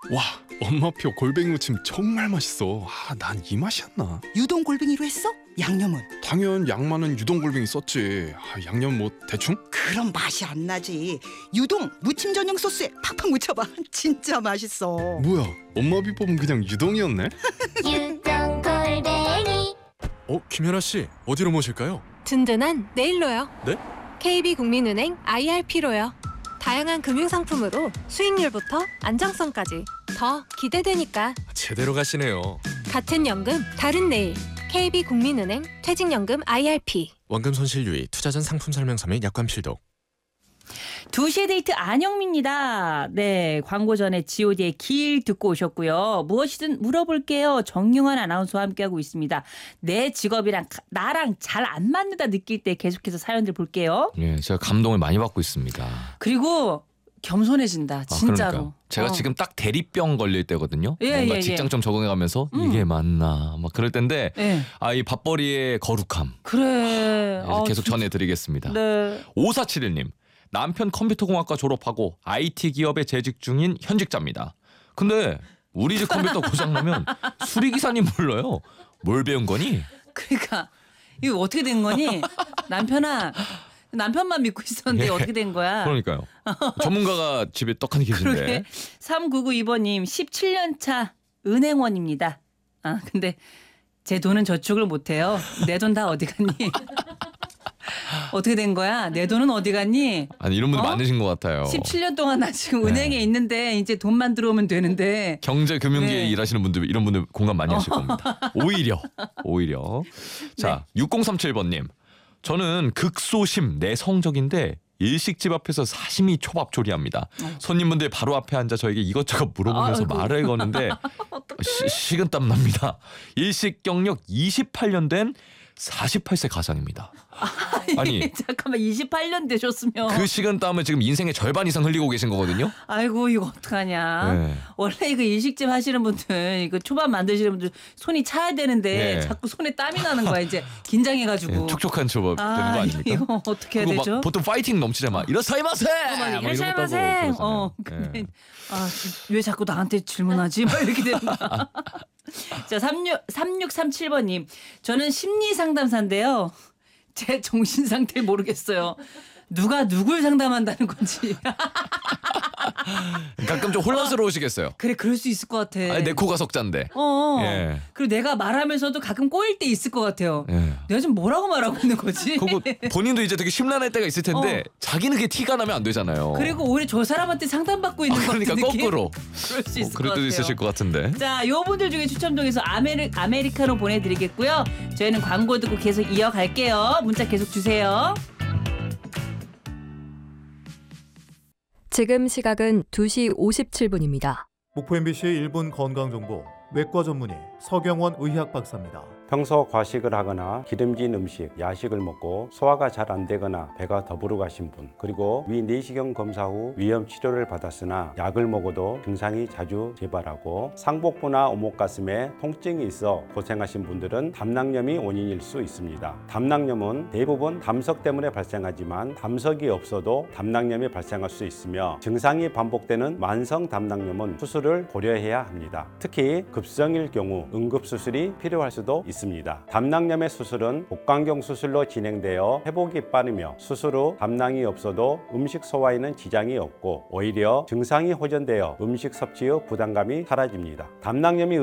와, 엄마표 골뱅이 무침 정말 맛있어. 난 이 맛이었나? 유동 골뱅이로 했어? 양념은? 당연 양만은 유동 골뱅이 썼지. 양념 뭐 대충? 그럼 맛이 안 나지. 유동 무침 전용 소스에 팍팍 묻혀봐. 진짜 맛있어. 뭐야, 엄마 비법은 그냥 유동이었네? 유동 골뱅이. 김연아 씨, 어디로 모실까요? 든든한 내일로요. 네? KB국민은행 IRP로요. 다양한 금융상품으로 수익률부터 안정성까지 더 기대되니까. 제대로 가시네요. 같은 연금 다른 내일. KB국민은행 퇴직연금 IRP. 원금 손실 유의, 투자 전 상품 설명서 및 약관 필독. 2시의 데이트 안영미입니다. 네, 광고 전에 god의 길 듣고 오셨고요. 무엇이든 물어볼게요. 정용환 아나운서와 함께하고 있습니다. 내 직업이랑 나랑 잘 안 맞는다 느낄 때 계속해서 사연들 볼게요. 예, 제가 감동을 많이 받고 있습니다. 그리고 겸손해진다. 진짜로. 그러니까요. 제가 지금 딱 대리병 걸릴 때거든요. 뭔가 직장 좀 적응해가면서 이게 맞나 막 그럴 때인데 예. 이 밥벌이의 거룩함 그래. 계속 전해드리겠습니다. 네. 5471님, 남편 컴퓨터공학과 졸업하고 IT 기업에 재직 중인 현직자입니다. 근데 우리 집 컴퓨터 고장나면 수리기사님 불러요. 뭘 배운 거니? 그러니까 이거 어떻게 된 거니? 남편만 믿고 있었는데 예. 어떻게 된 거야? 그러니까요. 전문가가 집에 떡하니 계신데. 그러게. 3992번님 17년 차 은행원입니다. 근데 제 돈은 저축을 못해요. 내 돈 다 어디 갔니? 어떻게 된 거야? 내 돈은 어디 갔니? 아니 이런 분들 많으신 것 같아요. 17년 동안 나 지금 은행에 네. 있는데 이제 돈만 들어오면 되는데. 경제 금융계에 네. 일하시는 분들 이런 분들 공감 많이 하실 겁니다. 오히려. 자, 6037번님. 저는 극소심 내성적인데 일식집 앞에서 사시미 초밥 조리합니다. 손님분들 바로 앞에 앉아 저에게 이것저것 물어보면서 아이고. 말을 거는데 식은땀 납니다. 일식 경력 28년 된 48세 가장입니다. 아니 잠깐만 28년 되셨으면. 그 식은땀을 지금 인생의 절반 이상 흘리고 계신 거거든요. 아이고 이거 어떡하냐. 네. 원래 이거 일식집 하시는 분들 이거 초밥 만드시는 분들 손이 차야 되는데 네. 자꾸 손에 땀이 나는 거야 이제 긴장해가지고. 촉촉한 초밥 되는 거 아닙니까? 이거 어떻게 해야 그리고 되죠? 막 보통 파이팅 넘치잖아. 막 이러사이마세. 이러사이마세. 근데 왜 자꾸 나한테 질문하지? 막 이렇게 되는 거야. 자, 3637번님. 저는 심리상담사인데요. 제 정신 상태 모르겠어요. 누가 누굴 상담한다는 건지. 가끔 좀 혼란스러우시겠어요. 그래, 그럴 수 있을 것 같아. 아니, 내 코가 석잔데. 예. 그리고 내가 말하면서도 가끔 꼬일 때 있을 것 같아요. 예. 내가 지금 뭐라고 말하고 있는 거지? 그리고 본인도 이제 되게 심란할 때가 있을 텐데 자기는 그게 티가 나면 안 되잖아요. 그리고 오히려 저 사람한테 상담받고 있는 것 그러니까 같은 느낌? 거꾸로. 그럴 수 있을 것 그럴 때도 같아요. 있으실 것 같은데. 자, 요 분들 중에 추첨 통해서 아메리카노 보내드리겠고요. 저희는 광고 듣고 계속 이어갈게요. 문자 계속 주세요. 지금 시각은 2시 57분입니다. 목포 MBC 1분 건강정보 외과 전문의 서경원 의학 박사입니다. 평소 과식을 하거나 기름진 음식, 야식을 먹고 소화가 잘 안 되거나 배가 더 부르가신 분, 그리고 위 내시경 검사 후 위험 치료를 받았으나 약을 먹어도 증상이 자주 재발하고 상복부나 오목가슴에 통증이 있어 고생하신 분들은 담낭염이 원인일 수 있습니다. 담낭염은 대부분 담석 때문에 발생하지만 담석이 없어도 담낭염이 발생할 수 있으며 증상이 반복되는 만성 담낭염은 수술을 고려해야 합니다. 특히 급성일 경우 응급수술이 필요할 수도 있습니다. 담낭염의 수술은 복강경 수술로 진행되어 회복이 빠르며 수술 후 담낭이 없어도 음식 소화에는 지장이 없고 오히려 증상이 호전되어 음식 섭취 후 부담감이 사라집니다. 담낭염이